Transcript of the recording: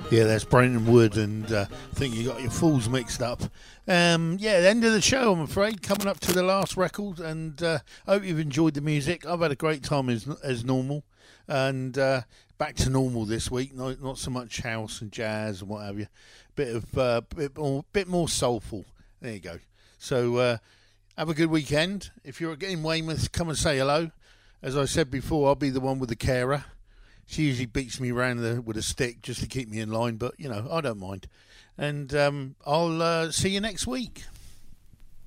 Yeah, that's Brenton Wood, and I think you got your fools mixed up. Yeah, the end of the show, I'm afraid, coming up to the last record, and I hope you've enjoyed the music. I've had a great time as normal, and back to normal this week. Not so much house and jazz and what have you. Bit more soulful. There you go. So have a good weekend. If you're in Weymouth, come and say hello. As I said before, I'll be the one with the carer. She usually beats me around with a stick just to keep me in line, but, I don't mind. And I'll see you next week.